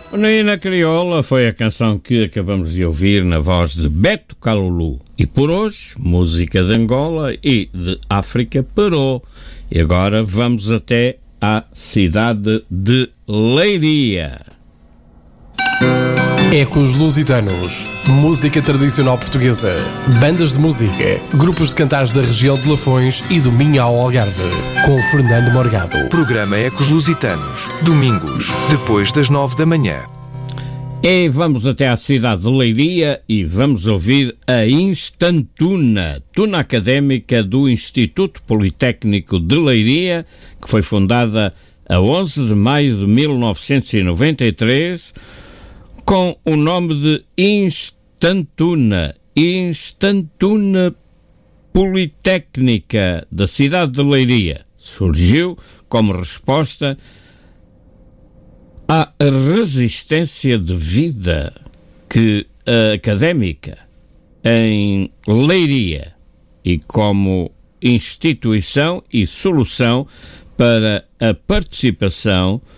Nina Crioula foi a canção que acabamos de ouvir na voz de Beto Calulu. E por hoje, música de Angola e de África parou. E agora vamos até à cidade de Leiria. Ecos Lusitanos, música tradicional portuguesa, bandas de música, grupos de cantares da região de Lafões e do Minho ao Algarve, com Fernando Morgado. Programa Ecos Lusitanos, domingos, depois das 9 da manhã. E vamos até à cidade de Leiria e vamos ouvir a Instantuna, tuna académica do Instituto Politécnico de Leiria, que foi fundada a 11 de maio de 1993, com o nome de Instantuna Politécnica da cidade de Leiria. Surgiu como resposta à resistência de vida que a académica em Leiria e como instituição e solução para a participação